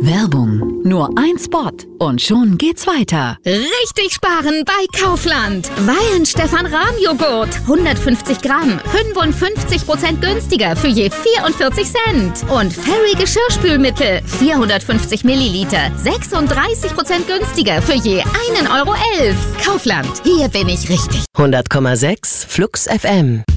Werbung. Nur ein Spot und schon geht's weiter. Richtig sparen bei Kaufland. Weihen Stefan Rahm-Joghurt. 150 Gramm. 55% günstiger für je 44 Cent. Und Fairy Geschirrspülmittel. 450 Milliliter. 36% günstiger für je 1,11 Euro. Kaufland. Hier bin ich richtig. 100,6 Flux FM.